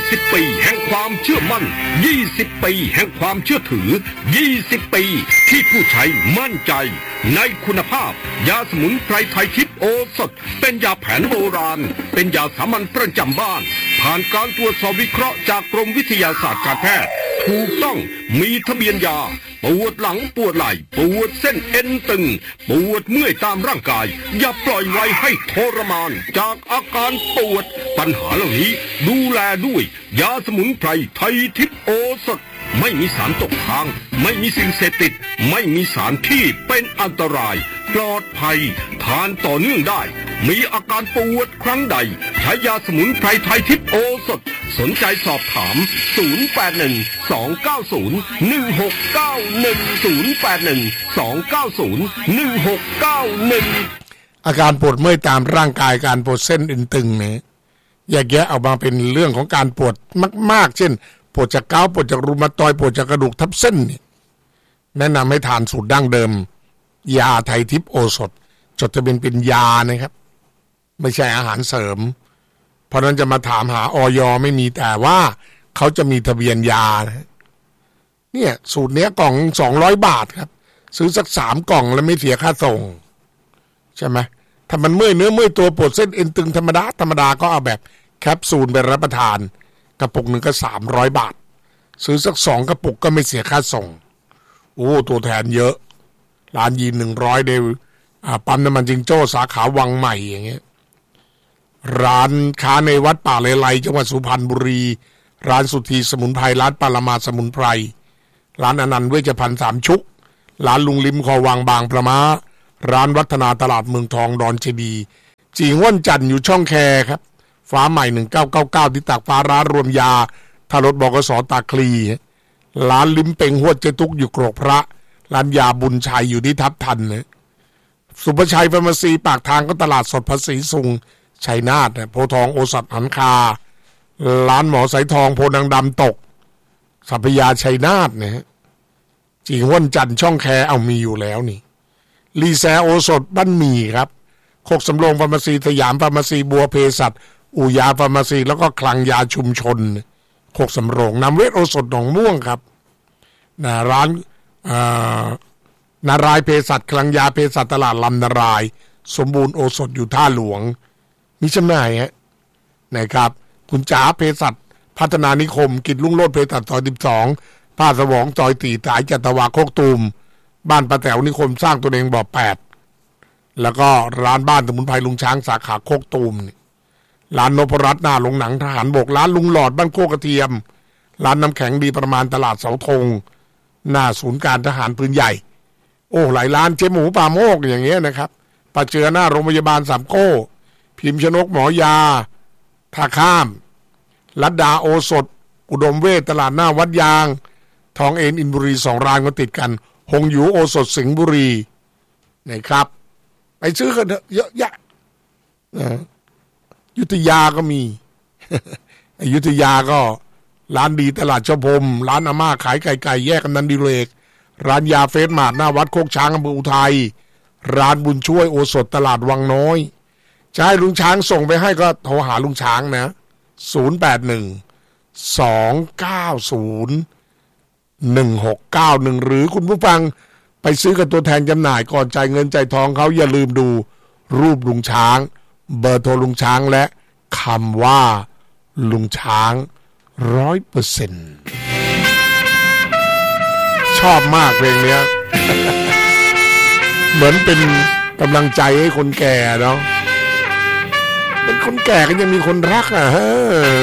20 ปีแห่งความเชื่อมั่น20 ปีแห่งความเชื่อถือ20 ปีที่ผู้ใช้มั่นใจในคุณภาพยาสมุนไพรไทยทิพย์โอสถเป็นยาแผนโบราณเป็นยาสามัญประจำบ้านผ่านการตรวจสอบวิเคราะห์จากกรมวิทยาศาสตร์การแพทย์ถูกต้องมีทะเบียนยาปวดหลังปวดไหล่ปวดเส้นเอ็นตึงปวดเมื่อยตามร่างกายอย่าปล่อยไว้ให้ทรมานจากอาการปวดปัญหาเหล่านี้ดูแลด้วยยาสมุนไพรไทยทิพย์โอสถไม่มีสารตกค้างไม่มีสิ่งเสพติดไม่มีสารที่เป็นอันตรายปลอดภัยทานต่อเนื่องได้มีอาการปวดครั้งใดใช้ยาสมุนไพรไทยทิพย์โอสถสนใจสอบถาม 0812901691อาการปวดเมื่อยตามร่างกายการปวดเส้นเอ็นตึงเนี่ยแยกแยะออกมาเป็นเรื่องของการปวดมากๆเช่นปวดจากเกาต์ปวดจากรูมาตอยด์ปวดจากกระดูกทับเส้นเนี่ยแนะนำให้ทานสูตรดั้งเดิมยาไทยทิพย์โอสถจดทะเบียนเป็นยานะครับไม่ใช่อาหารเสริมเพราะนั้นจะมาถามหาอย.ไม่มีแต่ว่าเขาจะมีทะเบียนยานะเนี่ยสูตรเนี้ยกล่อง200 บาทครับซื้อสัก3 กล่องแล้วไม่เสียค่าส่งใช่ไหมถ้ามันเมื่อยเนื้อเมื่อยตัวปวดเส้นเอ็นตึงธรรมดาก็เอาแบบแคปซูลไปรับประทานกระปุกหนึ่งก็300 บาทซื้อสัก2 กระปุกก็ไม่เสียค่าส่งโอ้ตัวแทนเยอะร้านยีน100เดวปั๊มน้ำมันจิงโจ้สาขาวังใหม่อย่างเงี้ยร้านค้าในวัดป่าเลไลจังหวัดสุพรรณบุรีร้านสุธีสมุนไพรร้านปารามาสมุนไพรร้านอนันต์เวชภัณฑ์3 ชุกร้านลุงลิมคอวังบางประมาร้านวัฒนาตลาดเมืองทองดอนเจดีจีง่วนจันทร์อยู่ช่องแคครับฟ้าใหม่1999ที่ตากฟ้าร้านรวมยาท่ารถบกส.ตาคลีร้านลิ้มเป่งหวดเจตุกอยู่กรกพระร้านยาบุญชัยอยู่ที่ทับทันนะสุภชัยฟาร์มาซีปากทางก็ตลาดสดภาษีสุงชัยนาทโพทองโอสถหันคาร้านหมอสายทองโพนังดำตกสัพยาชัยนาทนะจีง่วนจันทร์ช่องแคเอามีอยู่แล้วนี่ลีแซโอสถบ้านหมี่ครับโคกสำโรงฟาร์มาซีสยามฟาร์มาซีบัวเภสัชอู่ยาฟาร์มาซีแล้วก็คลังยาชุมชนโคกสำโรงนำเวชโอสถหนองม่วงครับร้านนารายเภสัชคลังยาเภสัชตลาดลำนารายสมบูรณ์โอสถอยู่ท่าหลวงมีจำหน่ายนะครับคุณจ๋าเภสัชพัฒนานิคมกิจรุ่งโรจน์เภสัชซอย12ผ้าสวองซอย4สายจัตวาโคกตูมบ้านป้าแต๋วนิคมสร้างตัวเองบ่อ8แล้วก็ร้านบ้านสมุนไพรลุงช้างสาขาโคกตูมร้านนพรัตน์หน้าโรงหนังทหารบกร้านลุงหลอดบ้านโคกกระเทียมร้านน้ำแข็งดีประมาณตลาดเสาธงหน้าศูนย์การทหารปืนใหญ่โอ้หลายร้านเจ๊หมูป่าโมกอย่างเงี้ยนะครับปะเจือหน้าโรงพยาบาลสามโก้พิมพ์ชนกหมอยาท่าข้ามลัดดาโอสถอุดมเวทตลาดหน้าวัดยางทองเอ็นอินบุรี2 ร้านก็ติดกันหงหยูโอสถสิงห์บุรีนะครับไปซื้อกันเถอะเยอะแยะยุทธยาก็มี อยุธยาก็ร้านดีตลาดชพมร้านอาม่าขายไก่แยกกันนันดิเรกร้านยาเฟสมาร์ทหน้าวัดโคกช้างอำเภออุทัยร้านบุญช่วยโอสถตลาดวังน้อยจะให้ลุงช้างส่งไปให้ก็โทรหาลุงช้างนะ0812901691หรือคุณผู้ฟังไปซื้อกับตัวแทนจำหน่ายก่อนจ่ายเงินจ่ายทองเขาอย่าลืมดูรูปลุงช้างเบอร์โทรลุงช้างและคำว่าลุงช้าง100%ชอบมากเพลงเนี้ย เหมือนเป็นกำลังใจให้คนแก่เนาะเป็นคนแก่ก็ยังมีคนรักอ่ะฮะ